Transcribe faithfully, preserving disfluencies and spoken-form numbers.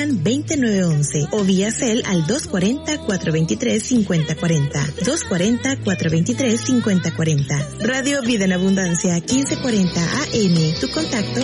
Plan veinte nueve once o vía Cel al dos cuarenta, cuatro veintitrés, cincuenta cuarenta. dos cuarenta, cuatro veintitrés, cincuenta cuarenta. Radio Vida en Abundancia, quince cuarenta A M. Tu contacto